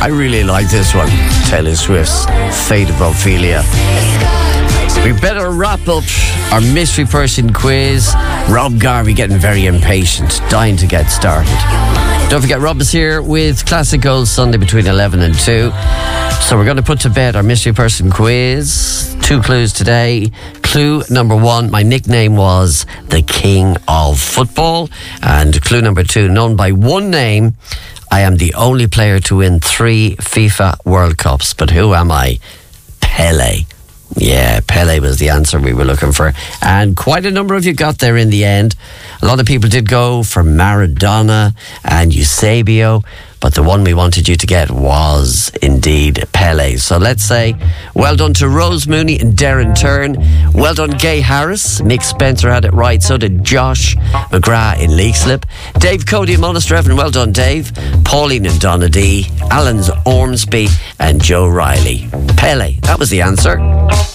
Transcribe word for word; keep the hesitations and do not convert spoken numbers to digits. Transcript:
I really like this one. Taylor Swift's Fate of Ophelia. We better wrap up our mystery person quiz. Rob Garvey getting very impatient, dying to get started. Don't forget, Rob is here with Classic Gold Sunday between eleven and two. So we're going to put to bed our mystery person quiz. Two clues today. Clue number one, my nickname was the King of Football. And clue number two, known by one name, I am the only player to win three FIFA World Cups. But who am I? Pele. Yeah, Pele was the answer we were looking for. And quite a number of you got there in the end. A lot of people did go for Maradona and Eusebio, but the one we wanted you to get was indeed Pele. So let's say well done to Rose Mooney and Darren Turn. Well done, Gay Harris. Mick Spencer had it right. So did Josh McGrath in Leixlip. Dave Cody and Monasterevin. Well done, Dave. Pauline and Donna D. Alan's Ormsby and Joe Riley. Pele. That was the answer.